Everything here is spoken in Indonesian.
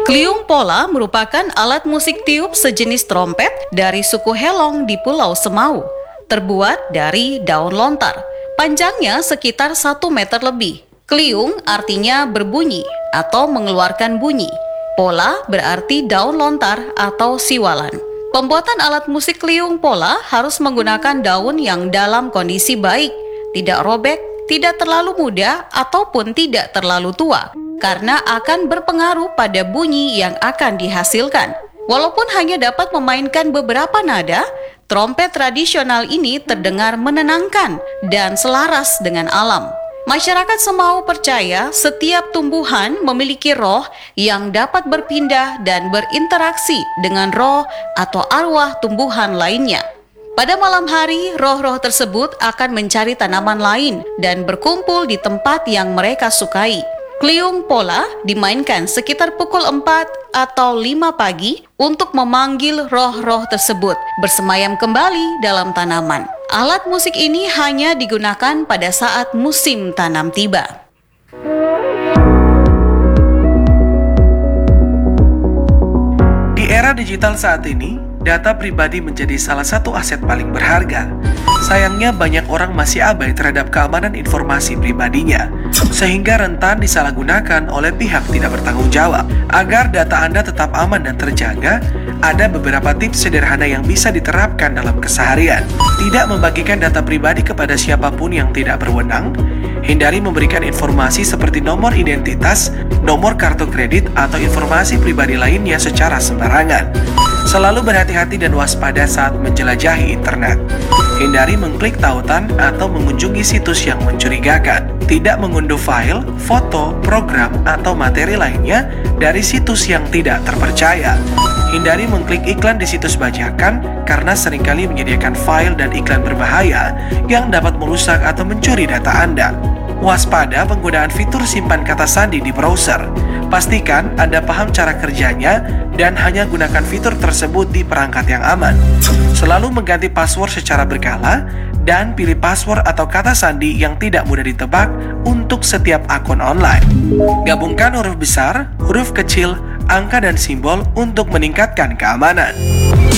Kliung pola merupakan alat musik tiup sejenis trompet dari suku Helong di Pulau Semau, terbuat dari daun lontar. Panjangnya sekitar 1 meter lebih. Kliung artinya berbunyi atau mengeluarkan bunyi. Pola berarti daun lontar atau siwalan. Pembuatan alat musik kliung pola harus menggunakan daun yang dalam kondisi baik, tidak robek, tidak terlalu muda ataupun tidak terlalu tua, karena akan berpengaruh pada bunyi yang akan dihasilkan. Walaupun hanya dapat memainkan beberapa nada, trompet tradisional ini terdengar menenangkan dan selaras dengan alam. Masyarakat Semau percaya setiap tumbuhan memiliki roh yang dapat berpindah dan berinteraksi dengan roh atau arwah tumbuhan lainnya. Pada malam hari, roh-roh tersebut akan mencari tanaman lain dan berkumpul di tempat yang mereka sukai. Kliung pola dimainkan sekitar pukul 4 atau 5 pagi untuk memanggil roh-roh tersebut bersemayam kembali dalam tanaman. Alat musik ini hanya digunakan pada saat musim tanam tiba. Di era digital saat ini, data pribadi menjadi salah satu aset paling berharga. Sayangnya banyak orang masih abai terhadap keamanan informasi pribadinya, sehingga rentan disalahgunakan oleh pihak tidak bertanggung jawab. Agar data Anda tetap aman dan terjaga, ada beberapa tips sederhana yang bisa diterapkan dalam keseharian. Tidak membagikan data pribadi kepada siapapun yang tidak berwenang. Hindari memberikan informasi seperti nomor identitas, nomor kartu kredit, atau informasi pribadi lainnya secara sembarangan. Selalu berhati-hati dan waspada saat menjelajahi internet. Hindari mengklik tautan atau mengunjungi situs yang mencurigakan. Tidak mengunduh file, foto, program, atau materi lainnya dari situs yang tidak terpercaya. Hindari mengklik iklan di situs bajakan karena seringkali menyediakan file dan iklan berbahaya yang dapat merusak atau mencuri data Anda. Waspada penggunaan fitur simpan kata sandi di browser. Pastikan Anda paham cara kerjanya dan hanya gunakan fitur tersebut di perangkat yang aman. Selalu mengganti password secara berkala dan pilih password atau kata sandi yang tidak mudah ditebak untuk setiap akun online. Gabungkan huruf besar, huruf kecil, angka dan simbol untuk meningkatkan keamanan.